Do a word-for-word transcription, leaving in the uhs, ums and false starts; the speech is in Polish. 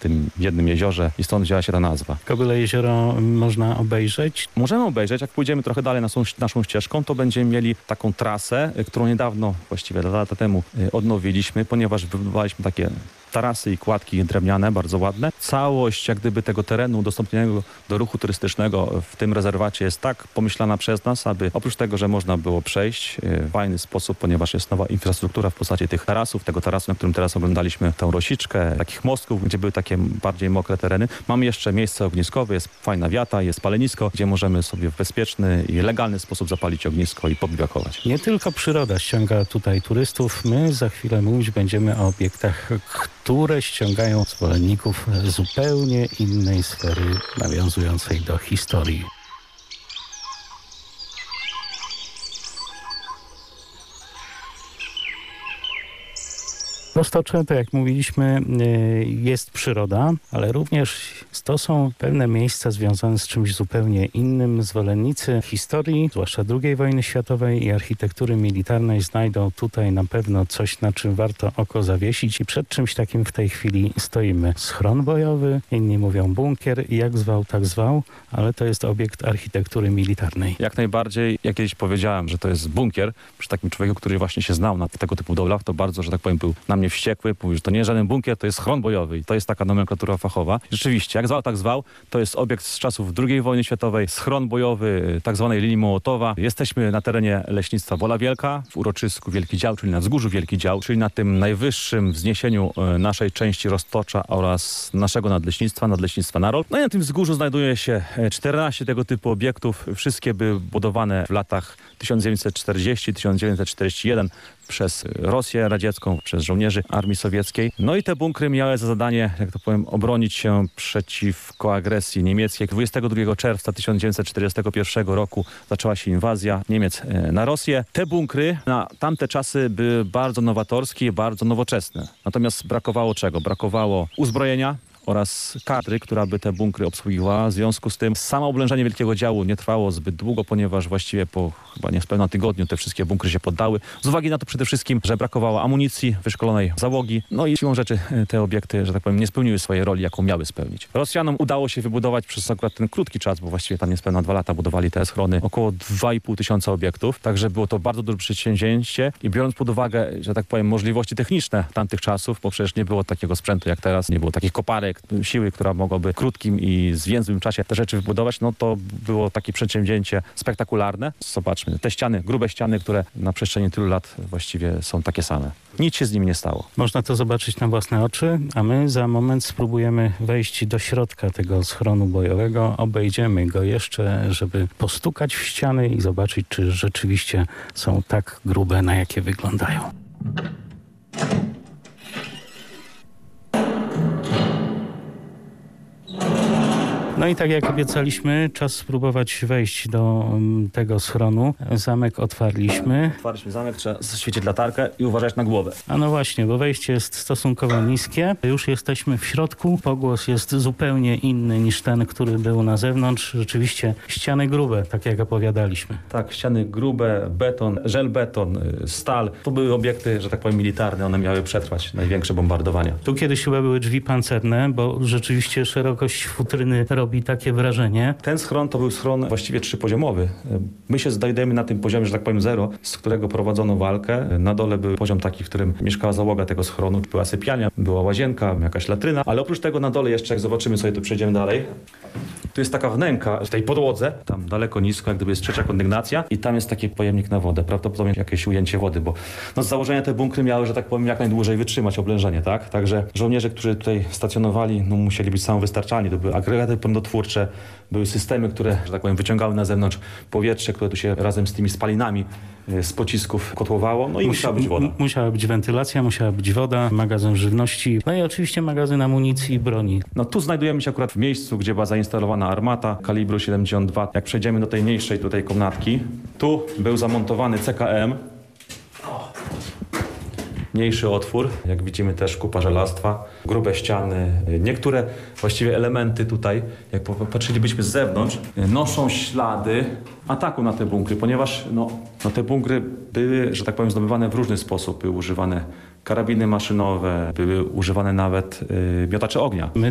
tym jednym jeziorze i stąd wzięła się ta nazwa. Kobyle jezioro można obejrzeć. Możemy obejrzeć, jak pójdziemy trochę dalej naszą, naszą ścieżką, to będziemy mieli taką trasę, którą niedawno, właściwie dwa lata temu odnowiliśmy, ponieważ wybudowaliśmy takie tarasy i kładki drewniane, bardzo ładne. Całość jak gdyby tego terenu udostępnionego do ruchu turystycznego w tym rezerwacie jest tak pomyślana przez nas, aby oprócz tego, że można było przejść w fajny sposób, ponieważ jest nowa infrastruktura w postaci tych tarasów, tego tarasu, na którym teraz oglądaliśmy tą rosiczkę, takich mostków, gdzie były takie bardziej mokre tereny. Mamy jeszcze miejsce ogniskowe, jest fajna wiata, jest palenisko, gdzie możemy sobie w bezpieczny i legalny sposób zapalić ognisko i pobiwakować. Nie tylko przyroda ściąga tutaj turystów. My za chwilę mówić będziemy o obiektach, które ściągają zwolenników zupełnie innej sfery nawiązującej do historii. W Roztoczy, tak jak mówiliśmy, jest przyroda, ale również to są pewne miejsca związane z czymś zupełnie innym. Zwolennicy historii, zwłaszcza drugiej wojny światowej i architektury militarnej znajdą tutaj na pewno coś, na czym warto oko zawiesić i przed czymś takim w tej chwili stoimy. Schron bojowy, inni mówią bunkier, jak zwał, tak zwał, ale to jest obiekt architektury militarnej. Jak najbardziej, jak kiedyś powiedziałem, że to jest bunkier, przy takim człowieku, który właśnie się znał na tego typu budowlach, to bardzo, że tak powiem, był na mnie wściekły, mówił, że to nie jest żaden bunkier, to jest schron bojowy i to jest taka nomenklatura fachowa. Rzeczywiście, jak zwał, tak zwał, to jest obiekt z czasów drugiej wojny światowej, schron bojowy tak zwanej linii Mołotowa. Jesteśmy na terenie leśnictwa Wola Wielka, w uroczysku Wielki Dział, czyli na wzgórzu Wielki Dział, czyli na tym najwyższym wzniesieniu naszej części Roztocza oraz naszego nadleśnictwa, nadleśnictwa Narol. No i na tym wzgórzu znajduje się czternaście tego typu obiektów. Wszystkie były budowane w latach tysiąc dziewięćset czterdziesty do tysiąc dziewięćset czterdziestego pierwszego przez Rosję radziecką, przez żołnierzy armii sowieckiej. No i te bunkry miały za zadanie, jak to powiem, obronić się przeciwko agresji niemieckiej. dwudziestego drugiego czerwca tysiąc dziewięćset czterdziestego pierwszego roku zaczęła się inwazja Niemiec na Rosję. Te bunkry na tamte czasy były bardzo nowatorskie i bardzo nowoczesne. Natomiast brakowało czego? Brakowało uzbrojenia oraz kadry, która by te bunkry obsługiwała. W związku z tym samo oblężenie Wielkiego Działu nie trwało zbyt długo, ponieważ właściwie po chyba niespełna tygodniu te wszystkie bunkry się poddały. Z uwagi na to przede wszystkim, że brakowało amunicji, wyszkolonej załogi, no i siłą rzeczy te obiekty, że tak powiem, nie spełniły swojej roli, jaką miały spełnić. Rosjanom udało się wybudować przez akurat ten krótki czas, bo właściwie tam niespełna dwa lata budowali te schrony, około dwa i pół tysiąca obiektów, także było to bardzo duże przedsięwzięcie i biorąc pod uwagę, że tak powiem, możliwości techniczne tamtych czasów, bo przecież nie było takiego sprzętu jak teraz, nie było takich koparek, siły, która mogłaby w krótkim i zwięzłym czasie te rzeczy wybudować, no to było takie przedsięwzięcie spektakularne. Zobaczmy, te ściany, grube ściany, które na przestrzeni tylu lat właściwie są takie same. Nic się z nimi nie stało. Można to zobaczyć na własne oczy, a my za moment spróbujemy wejść do środka tego schronu bojowego. Obejdziemy go jeszcze, żeby postukać w ściany i zobaczyć, czy rzeczywiście są tak grube, na jakie wyglądają. No i tak jak obiecaliśmy, czas spróbować wejść do um, tego schronu. Zamek otwarliśmy. Otwarliśmy zamek, trzeba zaświecić latarkę i uważać na głowę. A no właśnie, bo wejście jest stosunkowo niskie. Już jesteśmy w środku. Pogłos jest zupełnie inny niż ten, który był na zewnątrz. Rzeczywiście ściany grube, tak jak opowiadaliśmy. Tak, ściany grube, beton, żelbeton, stal. To były obiekty, że tak powiem, militarne. One miały przetrwać największe bombardowania. Tu kiedyś chyba były drzwi pancerne, bo rzeczywiście szerokość futryny robi takie wrażenie. Ten schron to był schron właściwie trzypoziomowy. My się znajdujemy na tym poziomie, że tak powiem, zero, z którego prowadzono walkę. Na dole był poziom taki, w którym mieszkała załoga tego schronu. Była sypialnia, była łazienka, jakaś latryna, ale oprócz tego na dole jeszcze, jak zobaczymy sobie, tu przejdziemy dalej. Tu jest taka wnęka w tej podłodze, tam daleko nisko, jak gdyby jest trzecia kondygnacja i tam jest taki pojemnik na wodę, prawdopodobnie jakieś ujęcie wody, bo no z założenia te bunkry miały, że tak powiem, jak najdłużej wytrzymać oblężenie, tak? Także żołnierze, którzy tutaj stacjonowali, no musieli być samowystarczalni. To były agregaty prądotwórcze, były systemy, które, że tak powiem, wyciągały na zewnątrz powietrze, które tu się razem z tymi spalinami z pocisków kotłowało, no i Musi, musiała być woda. Musiała być wentylacja, musiała być woda, magazyn żywności, no i oczywiście magazyn amunicji i broni. No tu znajdujemy się akurat w miejscu, gdzie była zainstalowana armata kalibru siedemdziesiąt dwa. Jak przejdziemy do tej mniejszej tutaj komnatki, tu był zamontowany C K M. Mniejszy otwór, jak widzimy też kupa żelastwa, grube ściany. Niektóre właściwie elementy tutaj, jak patrzylibyśmy z zewnątrz, noszą ślady ataku na te bunkry, ponieważ no, no te bunkry były, że tak powiem, zdobywane w różny sposób. Były używane karabiny maszynowe, były używane nawet yy, miotacze ognia. My